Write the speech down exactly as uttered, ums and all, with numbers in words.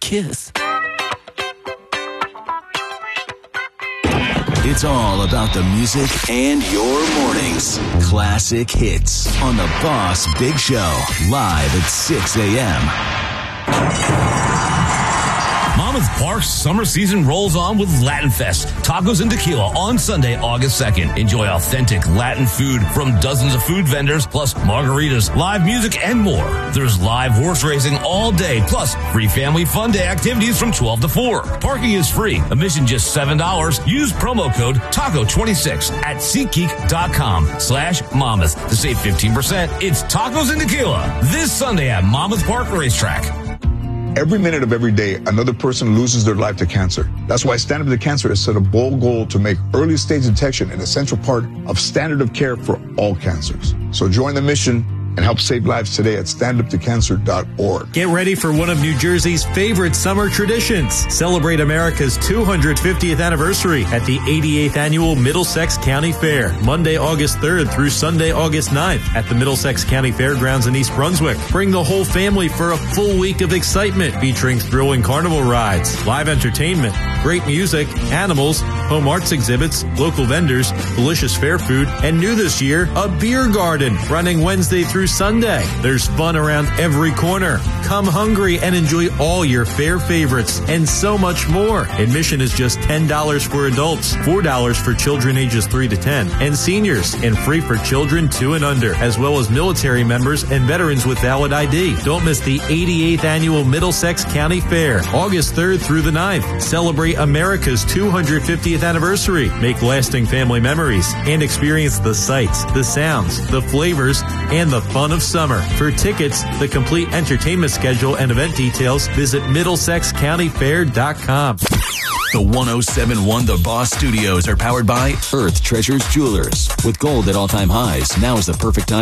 kiss. It's all about the music and your mornings. Classic hits on the Boss Big Show, live at six a.m. Monmouth Park's summer season rolls on with Latin Fest, tacos and tequila on Sunday, August second. Enjoy authentic Latin food from dozens of food vendors, plus margaritas, live music, and more. There's live horse racing all day, plus free family fun day activities from twelve to four. Parking is free. Admission just seven dollars. Use promo code taco twenty-six at SeatGeek.com slash Monmouth to save fifteen percent. It's tacos and tequila this Sunday at Monmouth Park Racetrack. Every minute of every day, another person loses their life to cancer. That's why Stand Up to Cancer has set a bold goal to make early stage detection an essential part of standard of care for all cancers. So join the mission and help save lives today at stand up to cancer dot org. Get ready for one of New Jersey's favorite summer traditions. Celebrate America's two hundred fiftieth anniversary at the eighty-eighth Annual Middlesex County Fair, Monday, August third through Sunday, August ninth at the Middlesex County Fairgrounds in East Brunswick. Bring the whole family for a full week of excitement featuring thrilling carnival rides, live entertainment, great music, animals, home arts exhibits, local vendors, delicious fair food, and new this year, a beer garden running Wednesday through Sunday. There's fun around every corner. Come hungry and enjoy all your fair favorites and so much more. Admission is just ten dollars for adults, four dollars for children ages three to ten, and seniors, and free for children two and under, as well as military members and veterans with valid I D. Don't miss the eighty-eighth Annual Middlesex County Fair, August third through the ninth. Celebrate America's two hundred fiftieth anniversary. Make lasting family memories and experience the sights, the sounds, the flavors, and the fun of summer. For tickets, the complete entertainment schedule, and event details, visit middlesex county fair dot com. The one oh seven point one The Boss Studios are powered by Earth Treasures Jewelers. With gold at all-time highs, now is the perfect time